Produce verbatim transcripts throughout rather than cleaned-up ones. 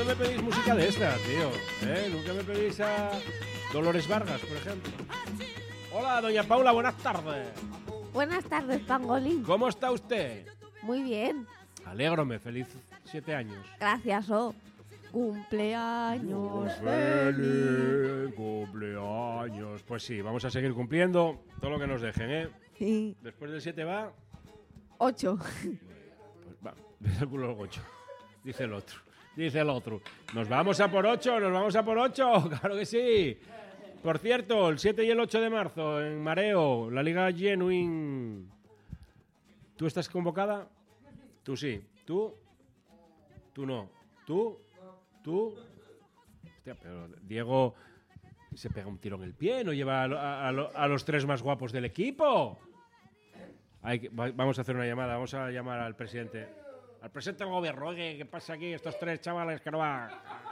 me pedís música de esta, tío. ¿Eh? Nunca me pedís a Dolores Vargas, por ejemplo. Hola, doña Paula, buenas tardes. Buenas tardes, Pangolín. ¿Cómo está usted? Muy bien. Alégrome, feliz siete años. Gracias, oh. Cumpleaños feliz, cumpleaños. Pues sí, vamos a seguir cumpliendo todo lo que nos dejen, ¿eh? Sí. Después del siete va... Ocho. Pues va, desde el culo el gocho. Dice el otro. Dice el otro. Nos vamos a por ocho, nos vamos a por ocho. Claro que sí. Por cierto, el siete y el ocho de marzo en Mareo, la Liga Genuine. ¿Tú estás convocada? Tú sí. ¿Tú? ¿Tú no? ¿Tú? ¿Tú? Hostia, pero Diego se pega un tiro en el pie, ¿no lleva a, a, a, a los tres más guapos del equipo? Hay que, vamos a hacer una llamada, vamos a llamar al presidente. Al presidente del gobierno, oye, ¿qué pasa aquí? Estos tres chavales que no van.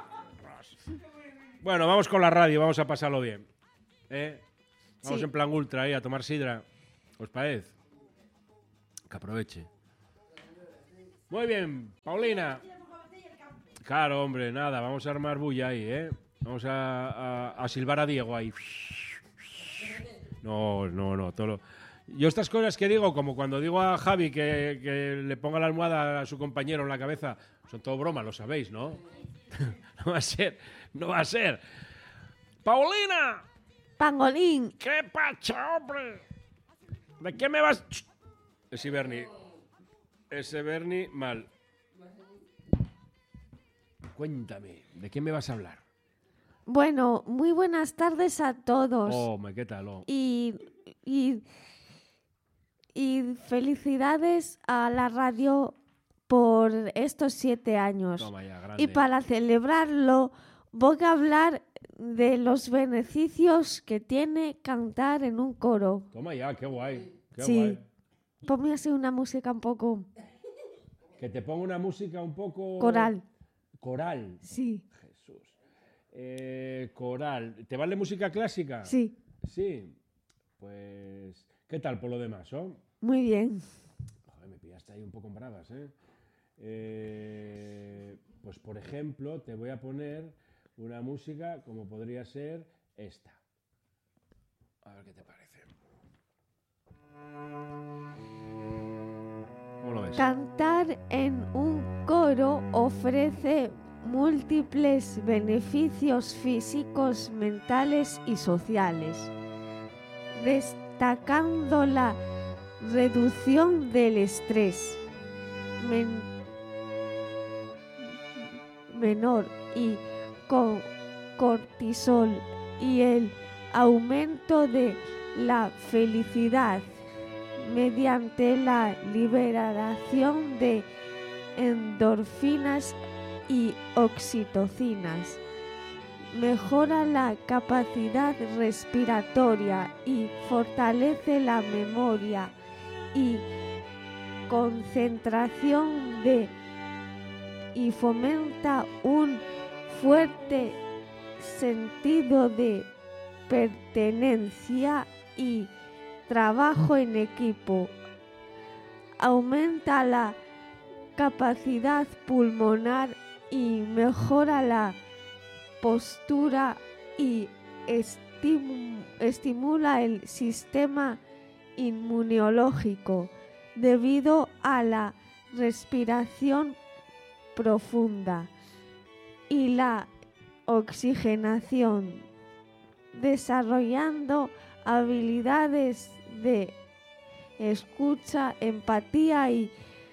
Bueno, vamos con la radio, vamos a pasarlo bien. ¿Eh? Vamos sí. En plan ultra ahí a tomar sidra. ¿Os parece? Que aproveche. Muy bien, Paulina. Claro, hombre, nada, vamos a armar bulla ahí, ¿eh? Vamos a, a, a silbar a Diego ahí. No, no, no, todo lo... Yo estas cosas que digo, como cuando digo a Javi que, que le ponga la almohada a su compañero en la cabeza, son todo bromas, lo sabéis, ¿no? No va a ser, no va a ser. ¡Paulina! ¡Pangolín! ¿Qué pacha, hombre? ¿De qué me vas...? Ese Bernie. Ese Bernie, mal. Cuéntame, ¿de qué me vas a hablar? Bueno, muy buenas tardes a todos. Oh, ¿qué tal? Oh. Y... y Y felicidades a la radio por estos siete años. Toma ya, grande. Y para celebrarlo voy a hablar de los beneficios que tiene cantar en un coro. Toma ya, qué guay. Qué sí. guay. Ponme así una música un poco... Que te ponga una música un poco... Coral. Coral. Sí. Jesús. Eh, coral. ¿Te vale música clásica? Sí. Sí. Pues... ¿Qué tal por lo demás, oh? Muy bien. Joder, me pillaste ahí un poco en bravas, ¿eh? ¿eh? Pues, por ejemplo, te voy a poner una música como podría ser esta. A ver qué te parece. ¿Cómo lo ves? Cantar en un coro ofrece múltiples beneficios físicos, mentales y sociales. Destacando la reducción del estrés men- menor y con cortisol y el aumento de la felicidad mediante la liberación de endorfinas y oxitocinas. Mejora la capacidad respiratoria y fortalece la memoria y concentración de y fomenta un fuerte sentido de pertenencia y trabajo en equipo. Aumenta la capacidad pulmonar y mejora la postura y estim- estimula el sistema inmunológico debido a la respiración profunda y la oxigenación, desarrollando habilidades de escucha, empatía y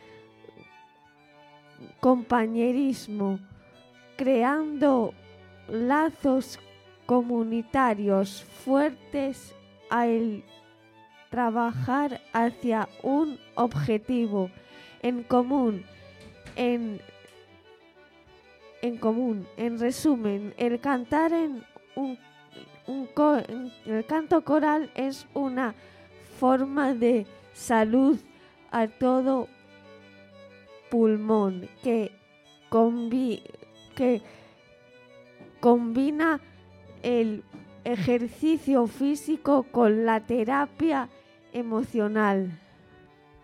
compañerismo, creando lazos comunitarios fuertes al trabajar hacia un objetivo en común. En, en común, en resumen, el cantar en un, un co, el canto coral es una forma de salud a todo pulmón que combi, que combina el ejercicio físico con la terapia emocional.